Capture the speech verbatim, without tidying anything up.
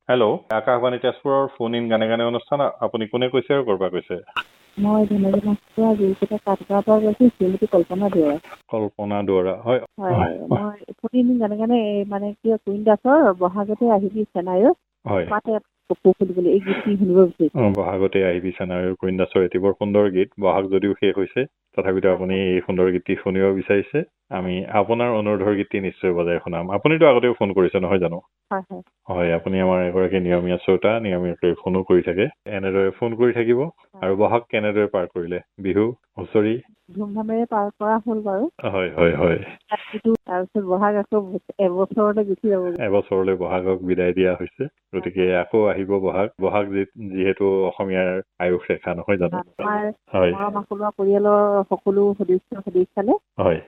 Hello', Akashvani তেজপুৰৰ phone in গানে গানে অনুষ্ঠান। আপুনি কোনে কৈছে আৰু ক'ৰ পৰা কৈছে? মই ধেমাজি মাছখোৱা যিকেইটা কাঠগাঁৱৰ পৰা কৈছোঁ শ্ৰীমতী কল্পনা দুৱৰা। কল্পনা দুৱৰা, হয় হয় হয় মই ফোন ইন গানে গানে মানে কি কুইন দাসৰ বহাগতে আহিবি চেনাইৰ হয় মাতে কপৌ ফুল বুলি এই গীতটি শুনিব বিচাৰিছোঁ। অ, বহাগতে আহিবি চেনাইৰ কুইন দাসৰ এটি বৰ সুন্দৰ গীত। বহাগ যদিও শেষ হৈছে তথাপিতো আপুনি এই সুন্দৰ গীতটি শুনিব বিচাৰিছে। আমি আপোনাৰ অনুৰোধৰ গীতটি নিশ্চয় বজাই শুনাম। আপুনিতো আগতেও ফোন কৰিছে নহয় জানো? হয় হয় হয়, আপুনি আমাৰ এগৰাকী নিয়মীয়া শ্ৰোতা, নিয়মীয়াকৈ ফোনো কৰি থাকে। এনেদৰে ফোন কৰি থাকিব। আৰু বহাগ কেনেদৰে পাৰ কৰিলে? বিহু হুঁচৰি ধুমধামেৰে পাৰ কৰা হ'ল বাৰু। হয় হয় হয় তাৰপিছত বহাগ আকৌ এবছৰলৈ গুচি যাব। এবছৰলৈ বহাগক বিদায় দিয়া হৈছে। গতিকে আকৌ আহিব বহাগ। বহাগ যিহেতু অসমীয়াৰ আয়ুস ৰেখা নহয় জানো? আমাৰ হয় মৰম আখলুৱা পৰিয়ালৰ সকলো সদস্য সদস্যালে হয়